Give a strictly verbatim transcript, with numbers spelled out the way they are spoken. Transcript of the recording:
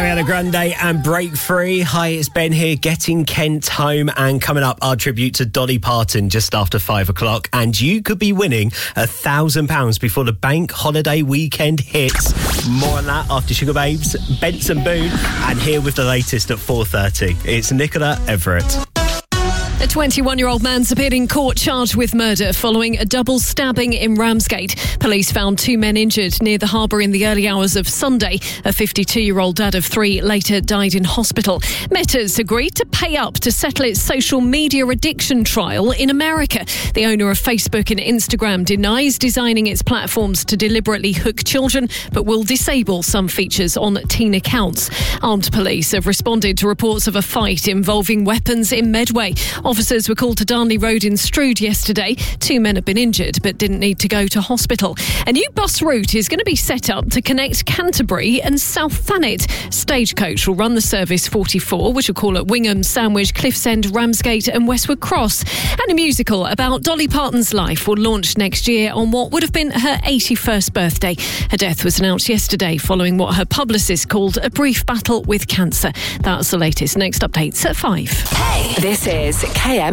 Ariana Grande and Break Free. Hi, it's Ben here, getting Kent home. And coming up, our tribute to Dolly Parton just after five o'clock. And you could be winning a thousand pounds before the bank holiday weekend hits. More on that after Sugar Babes, Benson Boone. And here with the latest at four thirty. It's Nicola Everett. A twenty-one-year-old man's appeared in court charged with murder following a double stabbing in Ramsgate. Police found two men injured near the harbour in the early hours of Sunday. A fifty-two-year-old dad of three later died in hospital. Meta's agreed to pay up to settle its social media addiction trial in America. The owner of Facebook and Instagram denies designing its platforms to deliberately hook children, but will disable some features on teen accounts. Armed police have responded to reports of a fight involving weapons in Medway. Officers were called to Darnley Road in Strood yesterday. Two men have been injured but didn't need to go to hospital. A new bus route is going to be set up to connect Canterbury and South Thanet. Stagecoach will run the service forty-four, which will call at Wingham, Sandwich, Cliffsend, Ramsgate and Westwood Cross. And a musical about Dolly Parton's life will launch next year on what would have been her eighty-first birthday. Her death was announced yesterday following what her publicist called a brief battle with cancer. That's the latest. Next updates at five. Hey, this is K M